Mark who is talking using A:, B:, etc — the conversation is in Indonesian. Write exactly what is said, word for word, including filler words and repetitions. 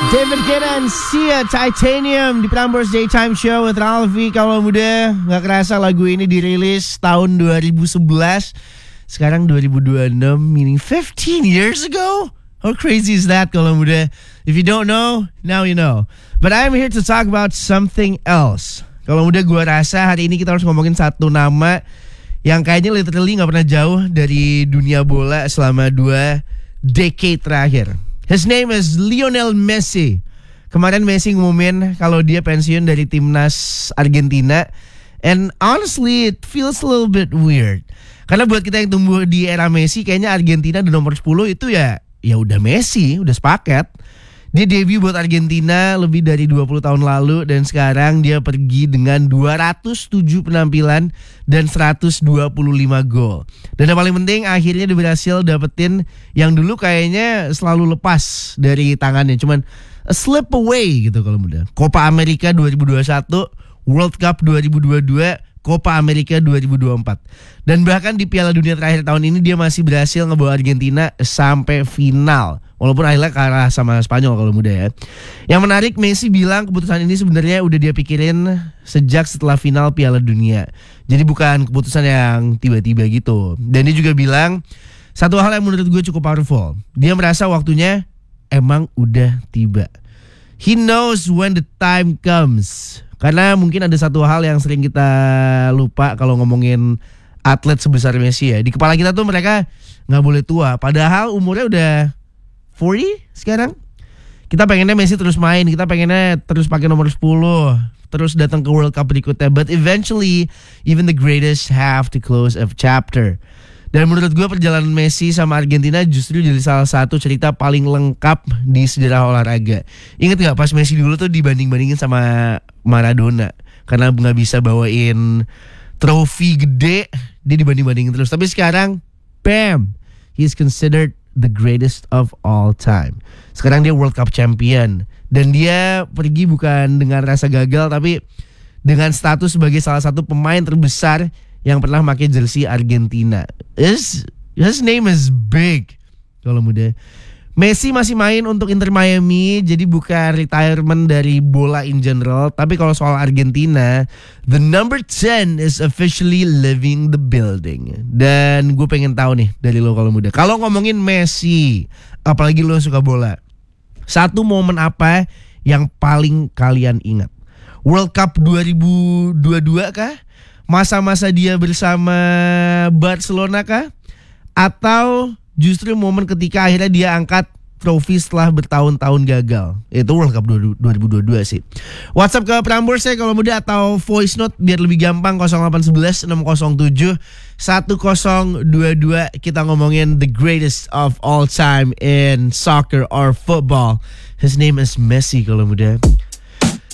A: David Guetta and Sia, Titanium di Prambors Daytime Show with Ralfi. Kalau muda, gak kerasa lagu ini dirilis tahun dua ribu sebelas. Sekarang dua ribu dua puluh enam, meaning fifteen years ago. How crazy is that kalau muda? If you don't know, now you know. But I'm here to talk about something else. Kalau muda, gue rasa hari ini kita harus ngomongin satu nama yang kayaknya literally gak pernah jauh dari dunia bola selama dua decade terakhir. His name is Lionel Messi. Kemarin Messi ngumumin kalau dia pensiun dari timnas Argentina. And honestly, it feels a little bit weird. Karena buat kita yang tumbuh di era Messi, kayaknya Argentina di nomor sepuluh itu ya ya udah Messi, udah sepaket. Dia debut buat Argentina lebih dari dua puluh tahun lalu dan sekarang dia pergi dengan dua ratus tujuh penampilan dan seratus dua puluh lima gol. Dan yang paling penting akhirnya dia berhasil dapetin yang dulu kayaknya selalu lepas dari tangannya, cuman a slip away gitu kalau muda. Copa America dua ribu dua puluh satu, World Cup dua ribu dua puluh dua, Copa America dua ribu dua puluh empat. Dan bahkan di Piala Dunia terakhir tahun ini dia masih berhasil ngebawa Argentina sampai final. Walaupun akhirnya kalah sama Spanyol kalau muda ya. Yang menarik, Messi bilang keputusan ini sebenarnya udah dia pikirin sejak setelah final Piala Dunia. Jadi bukan keputusan yang tiba-tiba gitu. Dan dia juga bilang satu hal yang menurut gue cukup powerful. Dia merasa waktunya emang udah tiba. He knows when the time comes. Karena mungkin ada satu hal yang sering kita lupa kalau ngomongin atlet sebesar Messi ya. Di kepala kita tuh mereka gak boleh tua. Padahal umurnya udah empat puluh sekarang. Kita pengennya Messi terus main, kita pengennya terus pakai nomor sepuluh, terus datang ke World Cup berikutnya. But eventually, even the greatest have to close a chapter. Dan menurut gue perjalanan Messi sama Argentina justru jadi salah satu cerita paling lengkap di sejarah olahraga. Ingat gak pas Messi dulu tuh dibanding-bandingin sama Maradona karena gak bisa bawain trofi gede, dia dibanding-bandingin terus. Tapi sekarang, bam, he's considered the greatest of all time. Sekarang dia World Cup champion. Dan dia pergi bukan dengan rasa gagal, tapi dengan status sebagai salah satu pemain terbesar yang pernah pakai jersey Argentina. His, his name is big kalau muda. Messi masih main untuk Inter Miami, jadi bukan retirement dari bola in general. Tapi kalau soal Argentina, the number ten is officially leaving the building. Dan gue pengen tahu nih dari lo kalau muda. Kalau ngomongin Messi, apalagi lo suka bola, satu momen apa yang paling kalian ingat? World Cup dua ribu dua puluh dua kah? Masa-masa dia bersama Barcelona kah? Atau justru momen ketika akhirnya dia angkat trofi setelah bertahun-tahun gagal? Itu World Cup dua ribu dua puluh dua sih. WhatsApp ke Prambors saya kalau muda atau voice note biar lebih gampang nol delapan satu satu enam nol tujuh satu nol dua dua. Kita ngomongin the greatest of all time in soccer or football. His name is Messi kalau muda.